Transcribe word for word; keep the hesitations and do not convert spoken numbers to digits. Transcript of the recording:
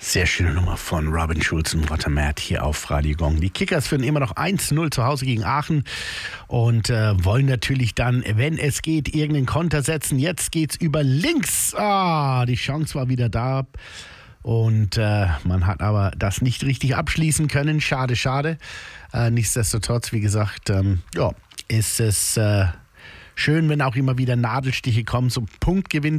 Sehr schöne Nummer von Robin Schulz und Walter Merth hier auf Radio Gong. Die Kickers führen immer noch eins null zu Hause gegen Aachen und äh, wollen natürlich dann, wenn es geht, irgendeinen Konter setzen. Jetzt geht's über links. Ah, die Chance war wieder da. Und äh, man hat aber das nicht richtig abschließen können. Schade, schade. Äh, nichtsdestotrotz, wie gesagt, ähm, ja, ist es äh, schön, wenn auch immer wieder Nadelstiche kommen. So Punktgewinn